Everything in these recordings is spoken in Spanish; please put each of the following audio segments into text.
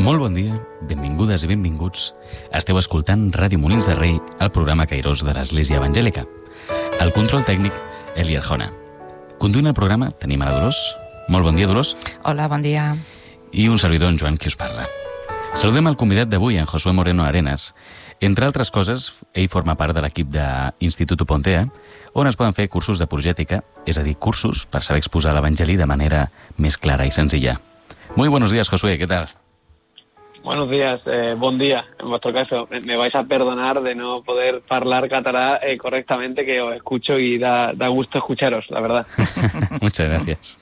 Molt bon dia, benvingudes i benvinguts. Esteu escoltant Ràdio Molins de Rei, el programa Cairós de l'Església Evangèlica. El control tècnic, Eli Arjona. Conduint el programa tenim a la Dolors. Molt bon dia, Dolors. Hola, bon dia. I un servidor, en Joan, qui us parla. Saludem el convidat d'avui, en Josué Moreno Arenas. Entre altres coses, ell forma part de l'equip d'Instituto Pontea, on es poden fer cursos d'apologètica, és a dir, cursos per saber exposar l'Evangeli de manera més clara i senzilla. Muy buenos días, Josué, ¿qué tal? Buenos días, buen día. En vuestro caso, me vais a perdonar de no poder hablar catalán correctamente, que os escucho y da gusto escucharos, la verdad. Muchas gracias.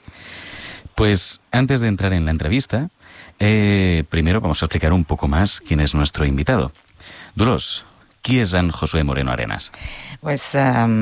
Pues antes de entrar en la entrevista, primero vamos a explicar un poco más quién es nuestro invitado. Dolors, qui és en Josué Moreno Arenas? Pues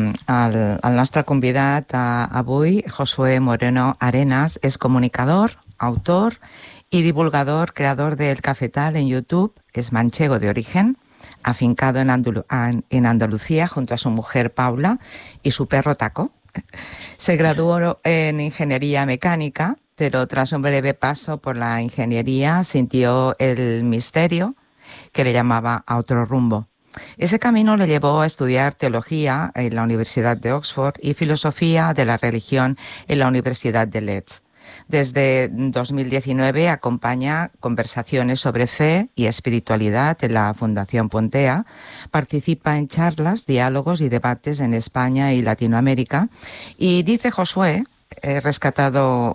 el nostre convidat avui, Josué Moreno Arenas, es comunicador, autor y divulgador, creador del Cafetal en YouTube. Es manchego de origen, afincado en Andalucía junto a su mujer Paula y su perro Taco. Se graduó en ingeniería mecánica, pero tras un breve paso por la ingeniería sintió el misterio que le llamaba a otro rumbo. Ese camino le llevó a estudiar teología en la Universidad de Oxford y filosofía de la religión en la Universidad de Leeds. Desde 2019 acompaña conversaciones sobre fe y espiritualidad en la Fundación Pontea, participa en charlas, diálogos y debates en España y Latinoamérica, y dice Josué, he rescatado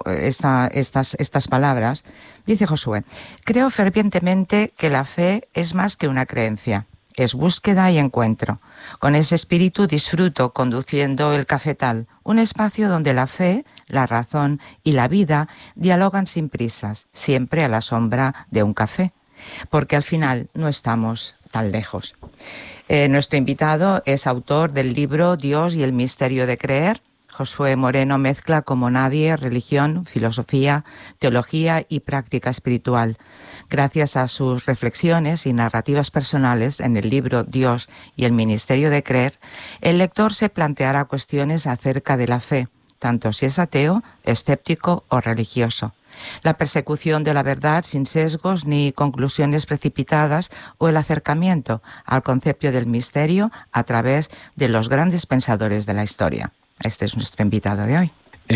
estas palabras, dice Josué: creo fervientemente que la fe es más que una creencia. Es búsqueda y encuentro. Con ese espíritu disfruto conduciendo el Cafetal, un espacio donde la fe, la razón y la vida dialogan sin prisas, siempre a la sombra de un café, porque al final no estamos tan lejos. Nuestro invitado es autor del libro Dios y el misterio de creer. Josué Moreno mezcla como nadie religión, filosofía, teología y práctica espiritual. Gracias a sus reflexiones y narrativas personales en el libro Dios y el misterio de creer, el lector se planteará cuestiones acerca de la fe, tanto si es ateo, escéptico o religioso. La persecución de la verdad sin sesgos ni conclusiones precipitadas o el acercamiento al concepto del misterio a través de los grandes pensadores de la historia. Este es nuestro invitado de hoy.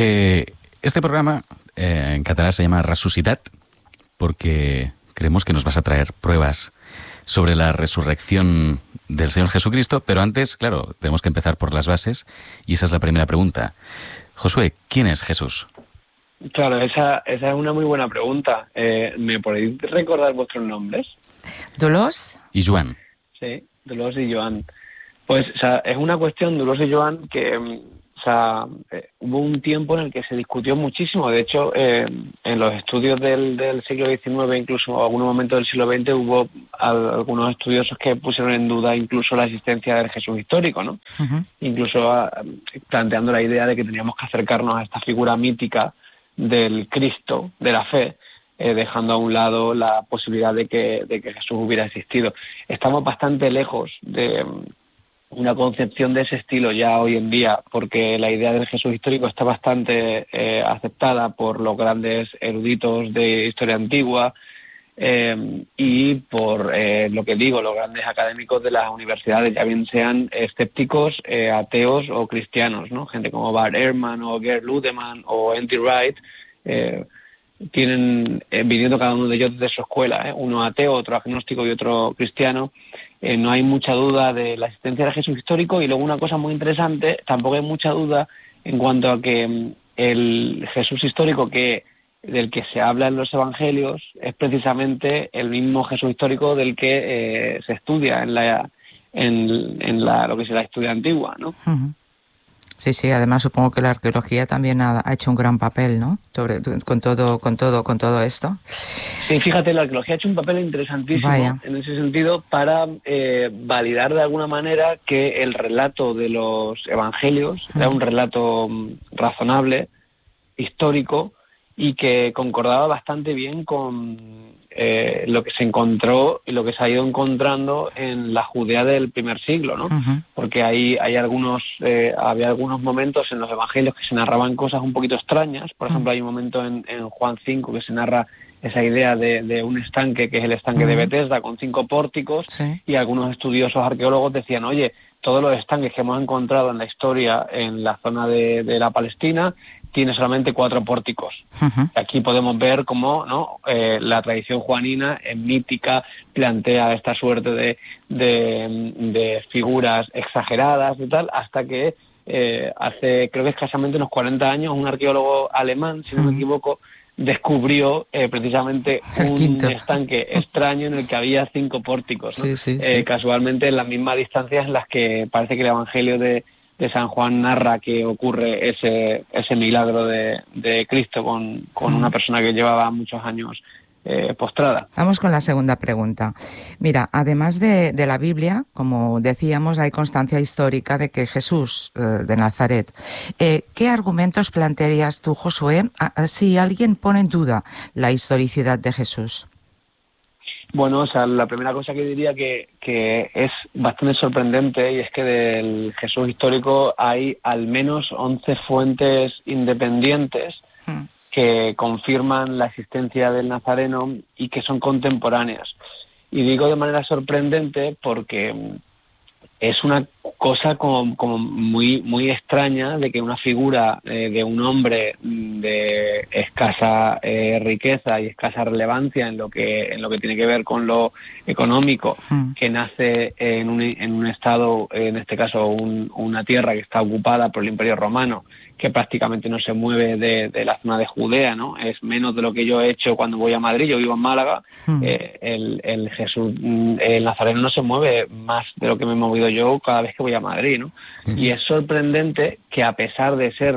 Este programa en catalán se llama Resucitat porque creemos que nos vas a traer pruebas sobre la resurrección del Señor Jesucristo, pero antes, claro, tenemos que empezar por las bases y esa es la primera pregunta. Josué, ¿quién es Jesús? Claro, esa es una muy buena pregunta. ¿Me podéis recordar vuestros nombres? Dolors y Joan. Sí, Dolors y Joan. Pues, o sea, es una cuestión, Dolors y Joan, que hubo un tiempo en el que se discutió muchísimo. De hecho, en los estudios del siglo XIX, incluso en algunos momentos del siglo XX, hubo algunos estudiosos que pusieron en duda incluso la existencia del Jesús histórico, ¿no? Uh-huh. Incluso planteando la idea de que teníamos que acercarnos a esta figura mítica del Cristo, de la fe, dejando a un lado la posibilidad de que Jesús hubiera existido. Estamos bastante lejos de una concepción de ese estilo ya hoy en día, porque la idea del Jesús histórico está bastante aceptada por los grandes eruditos de historia antigua y por lo que digo, los grandes académicos de las universidades, ya bien sean escépticos, ateos o cristianos, ¿no? Gente como Bart Ehrman o Gerd Ludemann o N.T. Wright tienen, viniendo cada uno de ellos de su escuela, uno ateo, otro agnóstico y otro cristiano. No hay mucha duda de la existencia del Jesús histórico, y luego una cosa muy interesante, tampoco hay mucha duda en cuanto a que el Jesús histórico del que se habla en los evangelios es precisamente el mismo Jesús histórico del que se estudia en lo que es la historia antigua, ¿no? Uh-huh. Sí, sí, además supongo que la arqueología también ha hecho un gran papel, ¿no? Con todo esto. Sí, fíjate, la arqueología ha hecho un papel interesantísimo en ese sentido para validar de alguna manera que el relato de los evangelios era un relato razonable, histórico, y que concordaba bastante bien con lo que se encontró y lo que se ha ido encontrando en la Judea del primer siglo, ¿no? Uh-huh. Porque había algunos momentos en los evangelios que se narraban cosas un poquito extrañas. Por ejemplo, hay un momento en Juan 5 que se narra esa idea de un estanque, que es el estanque de Betesda, con 5 pórticos, y algunos estudiosos arqueólogos decían, oye, todos los estanques que hemos encontrado en la historia en la zona de la Palestina tiene solamente 4 pórticos. Aquí podemos ver cómo, ¿no?, la tradición juanina mítica plantea esta suerte de figuras exageradas y tal, hasta que hace, creo que escasamente unos 40 años, un arqueólogo alemán, si no me equivoco, descubrió precisamente un estanque extraño en el que había 5 pórticos, ¿no? Casualmente en las mismas distancias en las que parece que el Evangelio de San Juan narra que ocurre ese milagro de Cristo con una persona que llevaba muchos años postrada. Vamos con la segunda pregunta. Mira, además de la Biblia, como decíamos, hay constancia histórica de que Jesús de Nazaret. ¿Qué argumentos plantearías tú, Josué, si alguien pone en duda la historicidad de Jesús? Bueno, o sea, la primera cosa que diría que es bastante sorprendente, y es que del Jesús histórico hay al menos 11 fuentes independientes que confirman la existencia del Nazareno y que son contemporáneas. Y digo de manera sorprendente porque es una cosa como muy extraña de que una figura de un hombre de escasa riqueza y escasa relevancia en lo que tiene que ver con lo económico, que nace en un estado, en este caso una tierra que está ocupada por el Imperio Romano, que prácticamente no se mueve de la zona de Judea, ¿no? Es menos de lo que yo he hecho cuando voy a Madrid. Yo vivo en Málaga. El Jesús, el Nazareno, no se mueve más de lo que me he movido yo cada vez que voy a Madrid, ¿no? Y es sorprendente que, a pesar de ser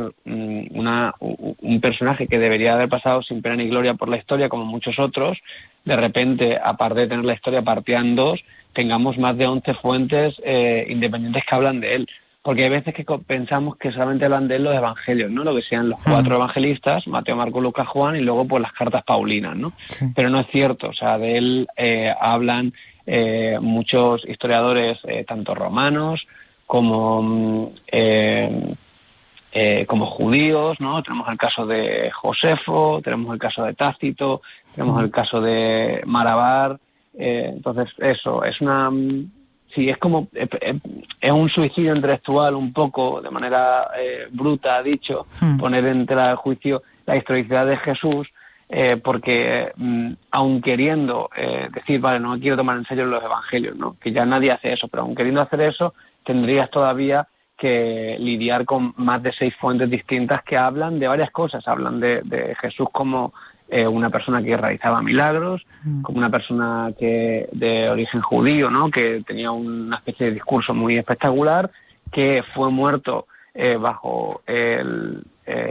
un personaje que debería haber pasado sin pena ni gloria por la historia, como muchos otros, de repente, aparte de tener la historia partida en 2, tengamos más de 11 fuentes independientes que hablan de él. Porque hay veces que pensamos que solamente hablan de él los evangelios, ¿no? Lo que sean los 4 evangelistas, Mateo, Marcos, Lucas, Juan, y luego pues las cartas paulinas, ¿no? Pero no es cierto, o sea, de él hablan muchos historiadores, tanto romanos como judíos, ¿no? Tenemos el caso de Josefo, tenemos el caso de Tácito, tenemos el caso de Marabar. Entonces, eso, es una... Sí, es un suicidio intelectual un poco, de manera bruta, dicho, poner en tela de juicio la historicidad de Jesús, porque aun queriendo decir, vale, no quiero tomar en serio los evangelios, ¿no?, que ya nadie hace eso, pero aun queriendo hacer eso, tendrías todavía que lidiar con más de 6 fuentes distintas que hablan de varias cosas. Hablan de Jesús como una persona que realizaba milagros, como una persona que de origen judío, ¿no?, que tenía una especie de discurso muy espectacular, que fue muerto bajo el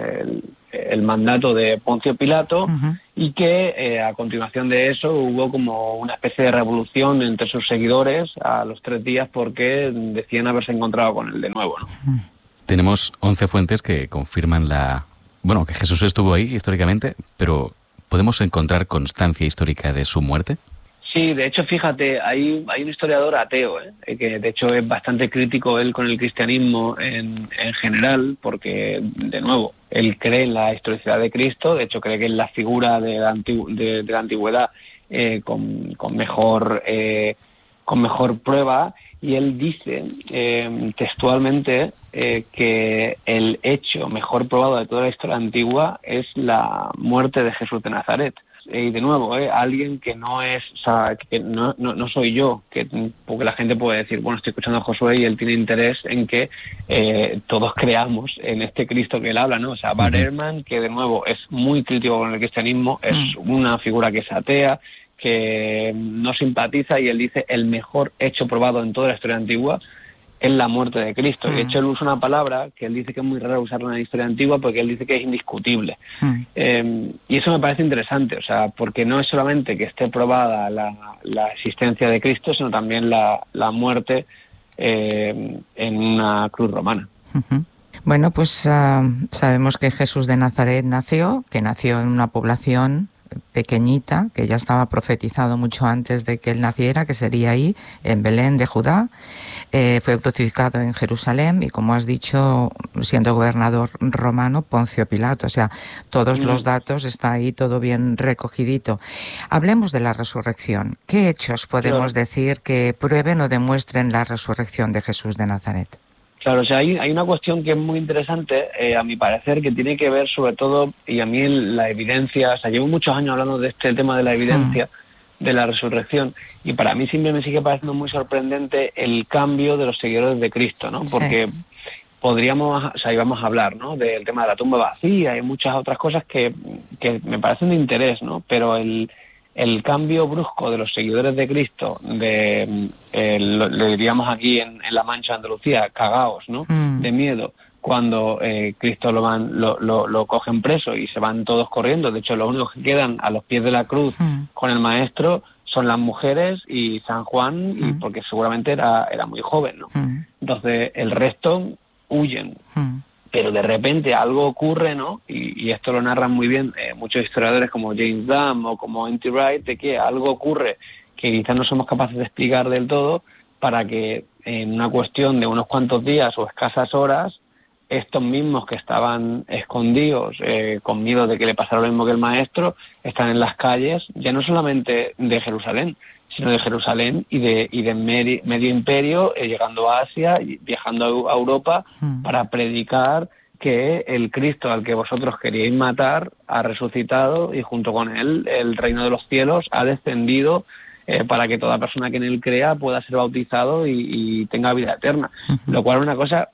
mandato de Poncio Pilato, y que a continuación de eso hubo como una especie de revolución entre sus seguidores a los 3 días porque decían haberse encontrado con él de nuevo, ¿no? Tenemos 11 fuentes que confirman que Jesús estuvo ahí históricamente, pero ¿podemos encontrar constancia histórica de su muerte? Sí, de hecho, fíjate, hay un historiador ateo, que de hecho es bastante crítico él con el cristianismo en general, porque, de nuevo, él cree en la historicidad de Cristo. De hecho cree que es la figura de la antigüedad con mejor prueba, y él dice textualmente que el hecho mejor probado de toda la historia antigua es la muerte de Jesús de Nazaret. Y de nuevo, alguien que no es, o sea, que no soy yo, porque la gente puede decir, bueno, estoy escuchando a Josué y él tiene interés en que todos creamos en este Cristo que él habla, ¿no? O sea, Bart Ehrman, que de nuevo es muy crítico con el cristianismo, es una figura que es atea, que no simpatiza, y él dice el mejor hecho probado en toda la historia antigua es la muerte de Cristo. De hecho, él usa una palabra que él dice que es muy raro usarla en la historia antigua, porque él dice que es indiscutible. Y eso me parece interesante, o sea, porque no es solamente que esté probada la existencia de Cristo, sino también la muerte en una cruz romana. Bueno, pues sabemos que Jesús de Nazaret nació en una población pequeñita, que ya estaba profetizado mucho antes de que él naciera, que sería ahí, en Belén de Judá. Fue crucificado en Jerusalén y, como has dicho, siendo gobernador romano, Poncio Pilato. O sea, todos los datos, está ahí todo bien recogidito. Hablemos de la resurrección. ¿Qué hechos podemos decir que prueben o demuestren la resurrección de Jesús de Nazaret? Claro, o sea, hay una cuestión que es muy interesante, a mi parecer, que tiene que ver sobre todo, y a mí la evidencia, o sea, llevo muchos años hablando de este tema de la evidencia, de la resurrección, y para mí siempre me sigue pareciendo muy sorprendente el cambio de los seguidores de Cristo, ¿no? Porque podríamos, o sea, íbamos a hablar, ¿no?, del tema de la tumba vacía y muchas otras cosas que me parecen de interés, ¿no? Pero el cambio brusco de los seguidores de Cristo, le diríamos aquí en La Mancha, Andalucía, cagaos, ¿no?, de miedo, cuando Cristo lo cogen preso y se van todos corriendo. De hecho, los únicos que quedan a los pies de la cruz con el maestro son las mujeres y San Juan, y porque seguramente era muy joven, ¿no? Entonces, el resto huyen. Pero de repente algo ocurre, ¿no? Y esto lo narran muy bien muchos historiadores como James Dunn o como N.T. Wright, de que algo ocurre que quizás no somos capaces de explicar del todo, para que en una cuestión de unos cuantos días o escasas horas, estos mismos que estaban escondidos con miedo de que le pasara lo mismo que el maestro, están en las calles, ya no solamente de Jerusalén, sino de Jerusalén y de medio imperio, llegando a Asia y viajando a Europa para predicar que el Cristo al que vosotros queríais matar ha resucitado, y junto con él el reino de los cielos ha descendido, para que toda persona que en él crea pueda ser bautizado y tenga vida eterna. Lo cual es una cosa,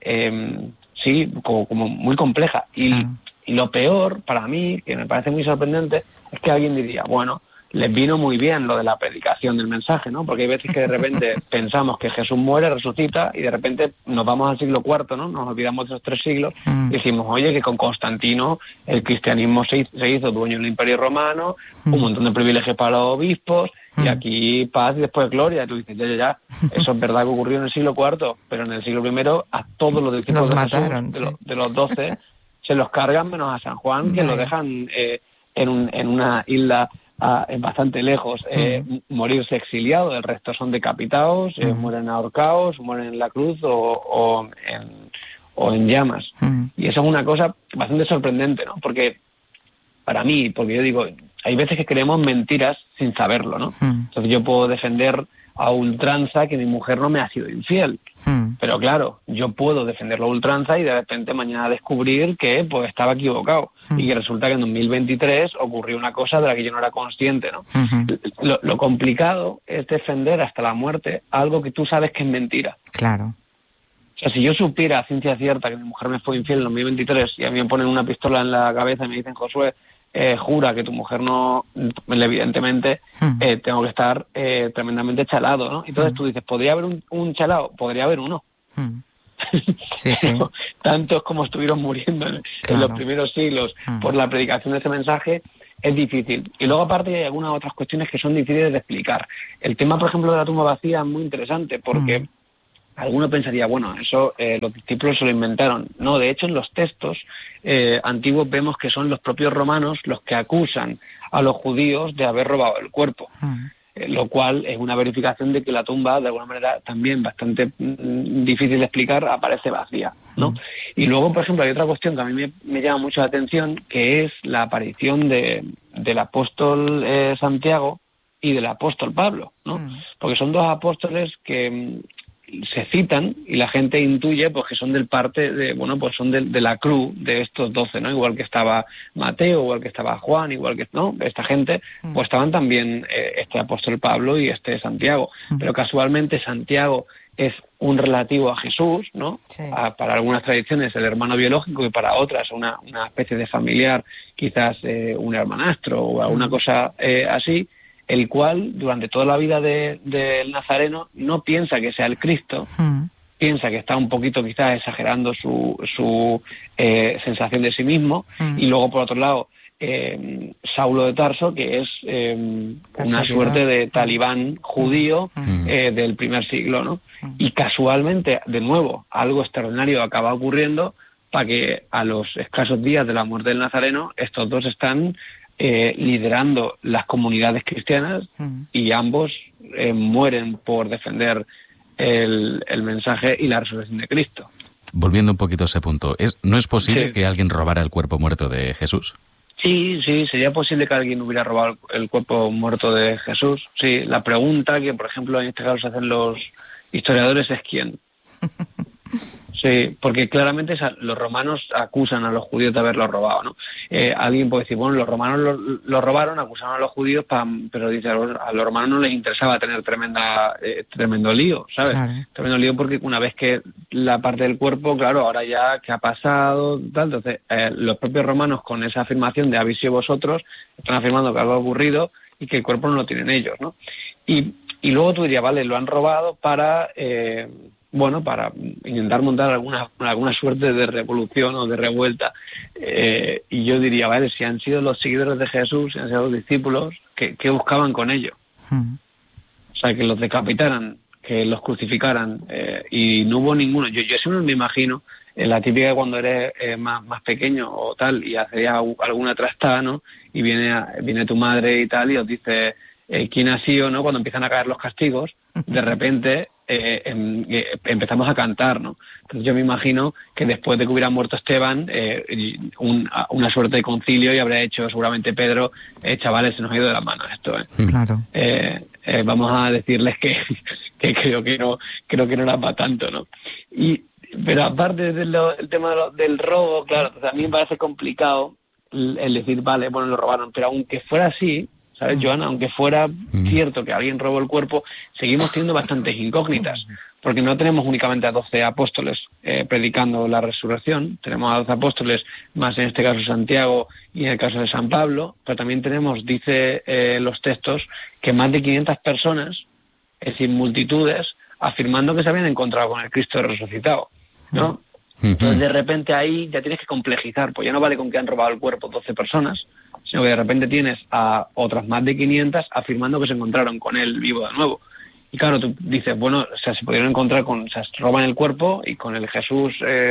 sí, como muy compleja. Y lo peor para mí, que me parece muy sorprendente, es que alguien diría, bueno, les vino muy bien lo de la predicación del mensaje, ¿no? Porque hay veces que de repente pensamos que Jesús muere, resucita, y de repente nos vamos al siglo IV, ¿no? Nos olvidamos de esos 3 siglos y decimos, oye, que con Constantino el cristianismo se hizo dueño del Imperio Romano, un montón de privilegios para los obispos, y aquí paz y después gloria. Y tú dices, ya, eso es verdad que ocurrió en el siglo IV, pero en el siglo I a todos los discípulos de Jesús, de los 12, se los cargan, menos a San Juan, que lo dejan en una isla bastante lejos, morirse exiliado. El resto son decapitados, mueren ahorcados, mueren en la cruz o en llamas. Y eso es una cosa bastante sorprendente, ¿no? Porque para mí, porque yo digo, hay veces que creemos mentiras sin saberlo, ¿no? Entonces yo puedo defender a ultranza que mi mujer no me ha sido infiel. Pero claro, yo puedo defenderlo a ultranza y de repente mañana descubrir que pues estaba equivocado y que resulta que en 2023 ocurrió una cosa de la que yo no era consciente, ¿no? Lo complicado es defender hasta la muerte algo que tú sabes que es mentira. Claro. O sea, si yo supiera a ciencia cierta que mi mujer me fue infiel en 2023 y a mí me ponen una pistola en la cabeza y me dicen, Josué, jura que tu mujer no, evidentemente tengo que estar tremendamente chalado, ¿no? Entonces tú dices, ¿podría haber un chalado? Podría haber uno. Sí, sí. Tantos como estuvieron muriendo en los primeros siglos por la predicación de ese mensaje, es difícil. Y luego aparte hay algunas otras cuestiones que son difíciles de explicar. El tema, por ejemplo, de la tumba vacía es muy interesante porque alguno pensaría, bueno, eso los discípulos se lo inventaron. No, de hecho en los textos antiguos vemos que son los propios romanos los que acusan a los judíos de haber robado el cuerpo. Lo cual es una verificación de que la tumba, de alguna manera también bastante difícil de explicar, aparece vacía, ¿no? Y luego, por ejemplo, hay otra cuestión que a mí me llama mucho la atención, que es la aparición del apóstol Santiago y del apóstol Pablo, ¿no? Porque son 2 apóstoles que se citan y la gente intuye pues que son del parte de, bueno, pues son de la cruz de estos 12, ¿no? Igual que estaba Mateo, igual que estaba Juan, igual que, ¿no? Esta gente, pues estaban también este apóstol Pablo y este Santiago. Pero casualmente Santiago es un relativo a Jesús, ¿no? Sí. Para algunas tradiciones el hermano biológico y para otras una especie de familiar, quizás un hermanastro o alguna cosa así, el cual durante toda la vida del Nazareno no piensa que sea el Cristo, piensa que está un poquito quizás exagerando su sensación de sí mismo, y luego por otro lado Saulo de Tarso, que es una suerte de talibán judío del primer siglo, ¿no? Y casualmente, de nuevo, algo extraordinario acaba ocurriendo para que a los escasos días de la muerte del Nazareno estos 2 están liderando las comunidades cristianas, y ambos mueren por defender el mensaje y la resurrección de Cristo. Volviendo un poquito a ese punto, ¿no es posible que alguien robara el cuerpo muerto de Jesús? Sí, sería posible que alguien hubiera robado el cuerpo muerto de Jesús. Sí, la pregunta que, por ejemplo, en este caso se hacen los historiadores es ¿quién? Sí, porque claramente los romanos acusan a los judíos de haberlo robado, ¿no? Alguien puede decir, bueno, los romanos lo robaron, acusaron a los judíos, pero dice, a los romanos no les interesaba tener tremendo lío, ¿sabes? Claro. Tremendo lío porque una vez que la parte del cuerpo, claro, ahora ya, ¿qué ha pasado? Tal, entonces, los propios romanos con esa afirmación de habéis sido vosotros, están afirmando que algo ha ocurrido y que el cuerpo no lo tienen ellos, ¿no? Y luego tú dirías, vale, lo han robado para intentar montar alguna suerte de revolución o de revuelta. Y yo diría, vale, si han sido los seguidores de Jesús, si han sido los discípulos, ¿qué buscaban con ello? O sea, que los decapitaran, que los crucificaran, y no hubo ninguno. Yo siempre me imagino, la típica de cuando eres más pequeño o tal, y haces alguna trastada, ¿no? Y viene tu madre y tal, y os dice quién ha sido, ¿no? Cuando empiezan a caer los castigos, de repente empezamos a cantar, ¿no? Entonces yo me imagino que después de que hubiera muerto Esteban, una suerte de concilio, y habría hecho seguramente Pedro, chavales, se nos ha ido de las manos esto, Claro. Vamos a decirles que creo que no era para tanto, ¿no? Pero aparte del tema del robo, claro, a mí me parece complicado el decir, vale, bueno, lo robaron, pero aunque fuera así, ¿sabes, Joana? Aunque fuera cierto que alguien robó el cuerpo, seguimos teniendo bastantes incógnitas, porque no tenemos únicamente a 12 apóstoles predicando la resurrección, tenemos a 12 apóstoles, más en este caso Santiago y en el caso de San Pablo, pero también tenemos, dice los textos, que más de 500 personas, es decir, multitudes, afirmando que se habían encontrado con el Cristo resucitado, ¿no? Entonces de repente ahí ya tienes que complejizar, pues ya no vale con que han robado el cuerpo 12 personas, sino que de repente tienes a otras más de 500 afirmando que se encontraron con él vivo de nuevo. Y claro, tú dices, bueno, o sea, se pudieron encontrar se roban el cuerpo y con el Jesús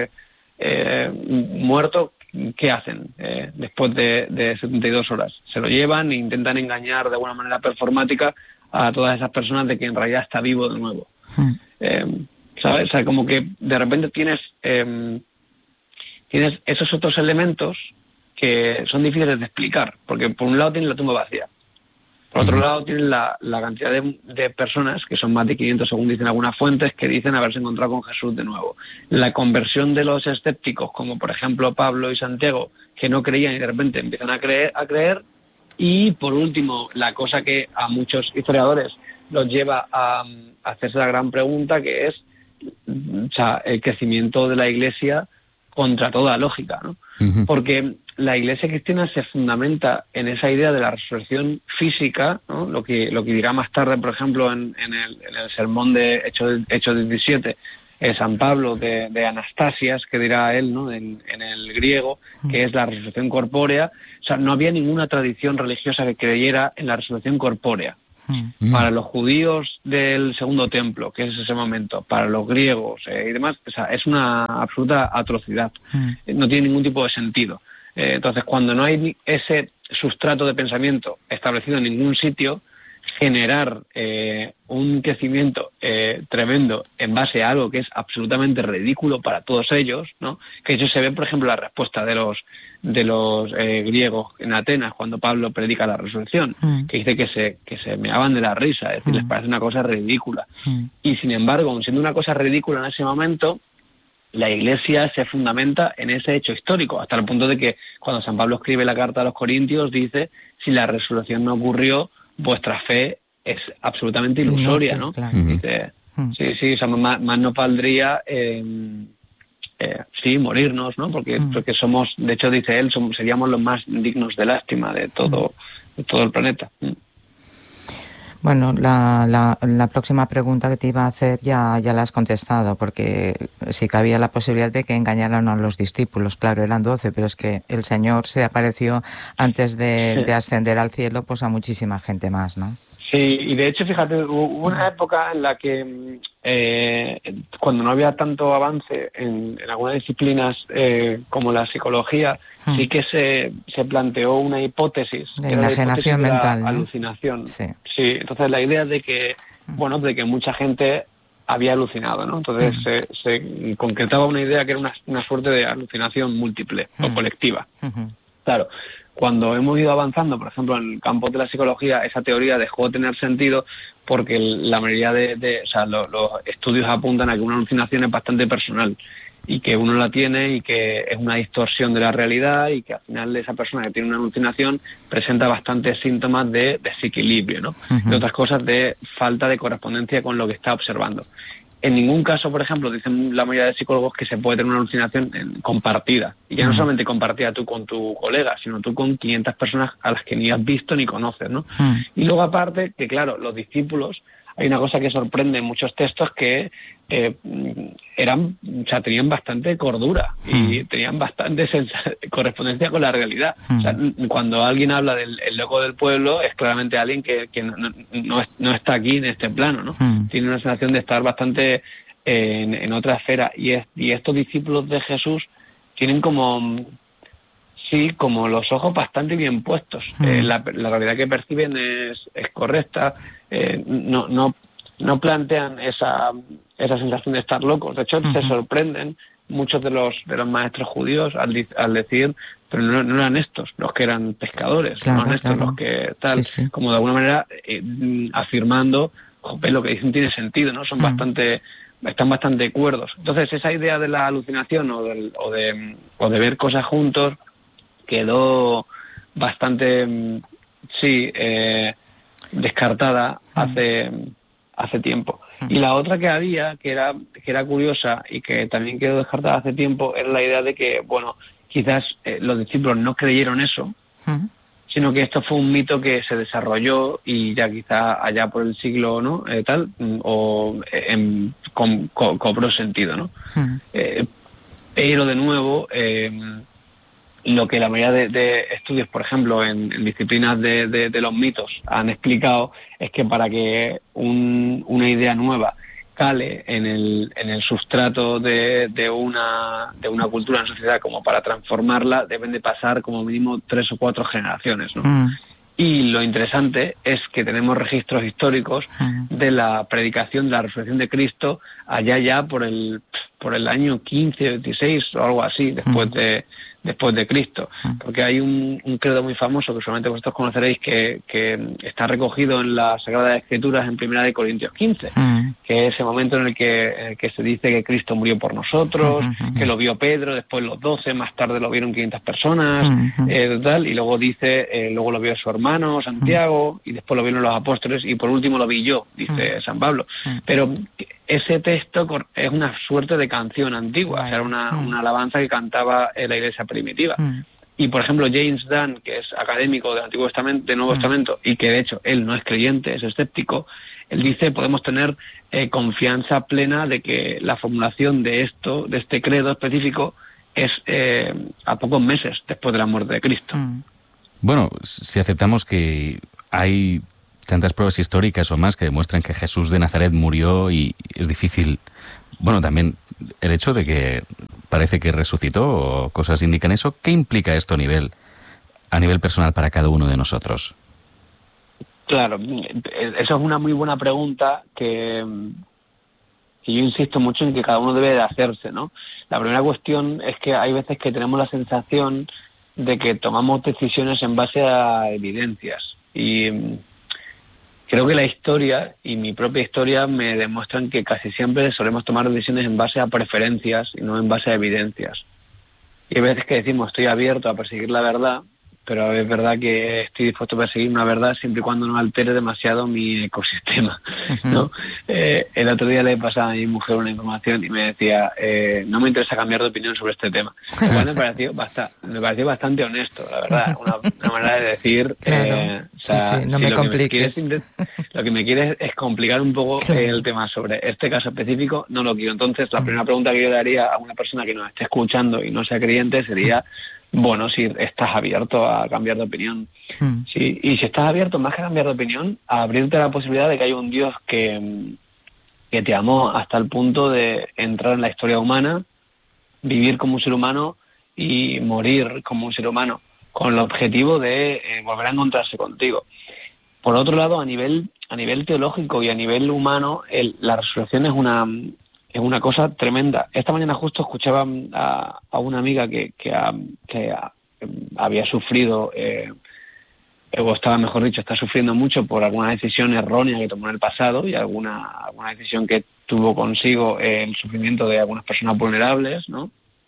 muerto, ¿qué hacen después de 72 horas? Se lo llevan e intentan engañar de alguna manera performática a todas esas personas de que en realidad está vivo de nuevo. ¿Sabes? O sea, como que de repente tienes esos otros elementos que son difíciles de explicar, porque por un lado tienes la tumba vacía, por otro lado tienes la cantidad de personas, que son más de 500 según dicen algunas fuentes, que dicen haberse encontrado con Jesús de nuevo. La conversión de los escépticos, como por ejemplo Pablo y Santiago, que no creían y de repente empiezan a creer, y por último, la cosa que a muchos historiadores los lleva a hacerse la gran pregunta, que es el crecimiento de la Iglesia contra toda lógica, ¿no? Porque la Iglesia cristiana se fundamenta en esa idea de la resurrección física, ¿no? Lo que dirá más tarde, por ejemplo, en el sermón de Hechos 17, San Pablo de Anastasias, que dirá él, ¿no? en el griego, que es la resurrección corpórea. O sea, no había ninguna tradición religiosa que creyera en la resurrección corpórea. Para los judíos del Segundo Templo, que es ese momento, para los griegos y demás, o sea, es una absoluta atrocidad. No tiene ningún tipo de sentido. Entonces, cuando no hay ese sustrato de pensamiento establecido en ningún sitio, generar un crecimiento tremendo en base a algo que es absolutamente ridículo para todos ellos, ¿no? Que eso se ve, por ejemplo, la respuesta de los griegos en Atenas cuando Pablo predica la resurrección, que dice que se meaban de la risa, es decir, les parece una cosa ridícula. Y sin embargo, aun siendo una cosa ridícula en ese momento, la Iglesia se fundamenta en ese hecho histórico, hasta el punto de que cuando San Pablo escribe la carta a los Corintios dice, si la resurrección no ocurrió, vuestra fe es absolutamente ilusoria, ¿no? Claro. Dice, sí, o sea, más no valdría morirnos, ¿no? Porque somos, de hecho dice él, seríamos los más dignos de lástima de todo el planeta. Bueno, la próxima pregunta que te iba a hacer ya la has contestado, porque sí que había la posibilidad de que engañaran a los discípulos. Claro, eran 12, pero es que el Señor se apareció antes de ascender al cielo, pues a muchísima gente más, ¿no? Sí, y de hecho, fíjate, hubo una época en la que cuando no había tanto avance en algunas disciplinas como la psicología, sí que se planteó una hipótesis, de que era la hipótesis enajenación de la mental, ¿no? alucinación. Sí. Sí, entonces la idea de que, bueno, de que mucha gente había alucinado, ¿no? Entonces se concretaba una idea que era una suerte de alucinación múltiple o colectiva. Claro, cuando hemos ido avanzando, por ejemplo, en el campo de la psicología, esa teoría dejó de tener sentido porque la mayoría los estudios apuntan a que una alucinación es bastante personal y que uno la tiene y que es una distorsión de la realidad y que al final esa persona que tiene una alucinación presenta bastantes síntomas de desequilibrio, ¿no? Y otras cosas de falta de correspondencia con lo que está observando. En ningún caso, por ejemplo, dicen la mayoría de psicólogos que se puede tener una alucinación compartida. Y ya no solamente compartida tú con tu colega, sino tú con 500 personas a las que ni has visto ni conoces, ¿no? Y luego aparte, que claro, los discípulos, hay una cosa que sorprende en muchos textos que tenían bastante cordura y tenían bastante correspondencia con la realidad. O sea, cuando alguien habla del el loco del pueblo, es claramente alguien que no está aquí en este plano, ¿no? Tiene una sensación de estar bastante en otra esfera. Y estos discípulos de Jesús tienen como los ojos bastante bien puestos. La realidad que perciben es correcta. No plantean esa sensación de estar locos. De hecho, se sorprenden muchos de los maestros judíos al decir, pero no eran estos los que eran pescadores, claro, no eran estos los que tal, como de alguna manera afirmando, jope, lo que dicen tiene sentido, ¿no? Están bastante cuerdos. Entonces, esa idea de la alucinación o de ver cosas juntos quedó bastante descartada hace tiempo. Y la otra que había, que era curiosa y que también quedó descartada hace tiempo, era la idea de que, bueno, quizás los discípulos no creyeron eso, sino que esto fue un mito que se desarrolló y ya quizá allá por el siglo, ¿no? Cobró sentido, ¿no? Pero de nuevo, lo que la mayoría de estudios, por ejemplo, en disciplinas de los mitos han explicado es que para que una idea nueva cale en el sustrato de una cultura, una sociedad, como para transformarla, deben de pasar como mínimo 3 o 4 generaciones, ¿no? Y lo interesante es que tenemos registros históricos de la predicación de la resurrección de Cristo allá ya por el año 15, 16 o algo así, después de Cristo, porque hay un credo muy famoso que solamente vosotros conoceréis que está recogido en las Sagradas Escrituras en 1 Corintios 15, que es ese momento en el que se dice que Cristo murió por nosotros, que lo vio Pedro, después los 12, más tarde lo vieron 500 personas, y luego dice, luego lo vio su hermano Santiago, y después lo vieron los apóstoles, y por último lo vi yo, dice San Pablo. Pero ese texto es una suerte de canción antigua, o sea, era una alabanza que cantaba la Iglesia primitiva. Y, por ejemplo, James Dunn, que es académico del Antiguo Testamento, del Nuevo Testamento, y que, de hecho, él no es creyente, es escéptico, él dice, podemos tener confianza plena de que la formulación de este credo específico, es a pocos meses después de la muerte de Cristo. Bueno, si aceptamos que hay tantas pruebas históricas o más que demuestran que Jesús de Nazaret murió, y es difícil, bueno, también el hecho de que parece que resucitó o cosas indican eso, ¿qué implica esto a nivel personal para cada uno de nosotros? Claro, eso es una muy buena pregunta que yo insisto mucho en que cada uno debe de hacerse, ¿no? La primera cuestión es que hay veces que tenemos la sensación de que tomamos decisiones en base a evidencias, y creo que la historia y mi propia historia me demuestran que casi siempre solemos tomar decisiones en base a preferencias y no en base a evidencias. Y hay veces que decimos, estoy abierto a perseguir la verdad, pero es verdad que estoy dispuesto a perseguir una verdad siempre y cuando no altere demasiado mi ecosistema, ¿no? El otro día le pasaba a mi mujer una información y me decía, no me interesa cambiar de opinión sobre este tema. Lo cual me pareció bastante honesto, la verdad, una manera de decir, claro. No me compliques. Lo que me quieres es complicar un poco el tema sobre este caso específico, no lo quiero. Entonces, la primera pregunta que yo le haría a una persona que nos esté escuchando y no sea creyente sería, bueno, si estás abierto a cambiar de opinión. Sí, y si estás abierto, más que a cambiar de opinión, a abrirte a la posibilidad de que hay un Dios que te amó hasta el punto de entrar en la historia humana, vivir como un ser humano y morir como un ser humano, con el objetivo de volver a encontrarse contigo. Por otro lado, a nivel teológico y a nivel humano, la resurrección es una cosa tremenda. Esta mañana justo escuchaba a una amiga que había sufrido, o estaba, mejor dicho, está sufriendo mucho por alguna decisión errónea que tomó en el pasado y alguna decisión que tuvo consigo el sufrimiento de algunas personas vulnerables, ¿no?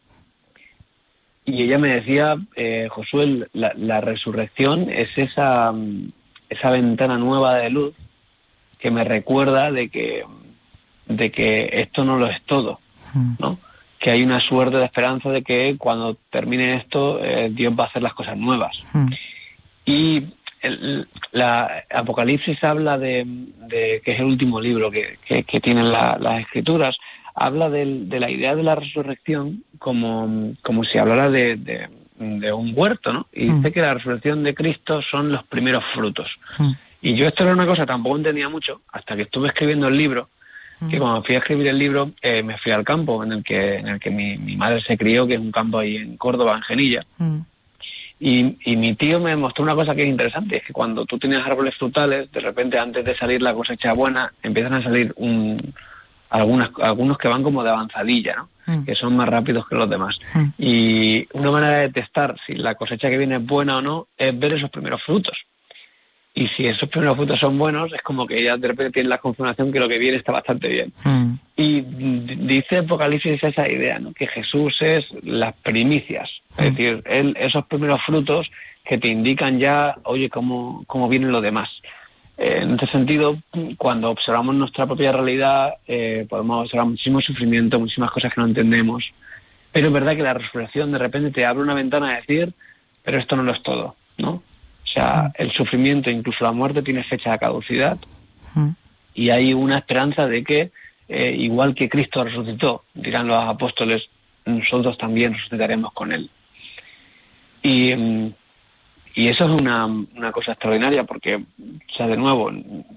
Y ella me decía, Josué, la resurrección es esa ventana nueva de luz que me recuerda de que esto no lo es todo, ¿no? Que hay una suerte de esperanza de que cuando termine esto, Dios va a hacer las cosas nuevas. Y la Apocalipsis habla de que es el último libro que tienen las Escrituras, habla de la idea de la resurrección como si hablara de un huerto, ¿no? Y dice que la resurrección de Cristo son los primeros frutos. Y yo esto era una cosa que tampoco entendía mucho hasta que estuve escribiendo el libro, que cuando fui a escribir el libro me fui al campo en el que mi madre se crió, que es un campo ahí en Córdoba, en Genilla. Y mi tío me mostró una cosa que es interesante, es que cuando tú tienes árboles frutales, de repente antes de salir la cosecha buena, empiezan a salir algunos que van como de avanzadilla, ¿no? Que son más rápidos que los demás. Y una manera de testar si la cosecha que viene es buena o no es ver esos primeros frutos. Y si esos primeros frutos son buenos, es como que ya de repente tienes la confirmación que lo que viene está bastante bien. Y dice Apocalipsis esa idea, ¿no? Que Jesús es las primicias, es decir, esos primeros frutos que te indican ya, oye, cómo vienen los demás. En este sentido, cuando observamos nuestra propia realidad, podemos observar muchísimo sufrimiento, muchísimas cosas que no entendemos. Pero es verdad que la resurrección de repente te abre una ventana a decir, pero esto no lo es todo, ¿no? O sea, el sufrimiento, incluso la muerte, tiene fecha de caducidad. Y hay una esperanza de que, igual que Cristo resucitó, dirán los apóstoles, nosotros también resucitaremos con Él. Y eso es una cosa extraordinaria porque, o sea, de nuevo,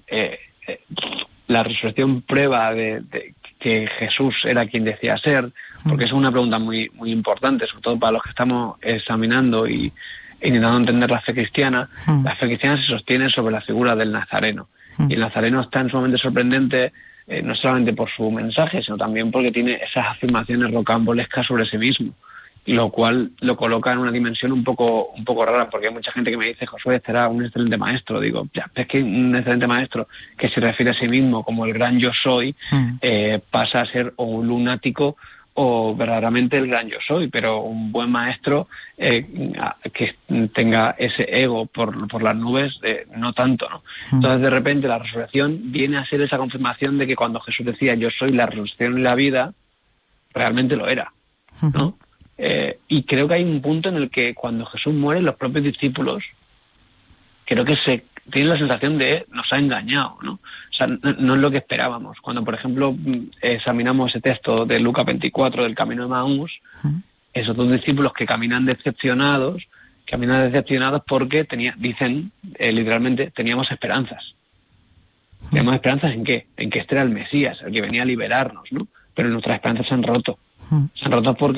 la resurrección prueba de que Jesús era quien decía ser, porque es una pregunta muy, muy importante, sobre todo para los que estamos examinando y intentando entender la fe cristiana. La fe cristiana se sostiene sobre la figura del Nazareno. Y el Nazareno es tan sumamente sorprendente, no solamente por su mensaje, sino también porque tiene esas afirmaciones rocambolescas sobre sí mismo, lo cual lo coloca en una dimensión un poco rara, porque hay mucha gente que me dice, Josué, este era un excelente maestro. Digo, ya, es que un excelente maestro que se refiere a sí mismo como el gran yo soy, pasa a ser o un lunático o verdaderamente el gran yo soy, pero un buen maestro que tenga ese ego por las nubes, no tanto, ¿no? Entonces, de repente, la resurrección viene a ser esa confirmación de que cuando Jesús decía yo soy la resurrección y la vida, realmente lo era, ¿no? Y creo que hay un punto en el que cuando Jesús muere, los propios discípulos creo que se tienen la sensación de nos ha engañado, ¿no? O sea, no es lo que esperábamos. Cuando, por ejemplo, examinamos ese texto de Lucas 24 del Camino de Maús, esos dos discípulos que caminan decepcionados porque dicen literalmente, teníamos esperanzas. ¿Teníamos esperanzas en qué? En que este era el Mesías, el que venía a liberarnos, ¿no? Pero nuestras esperanzas se han roto. Se han roto porque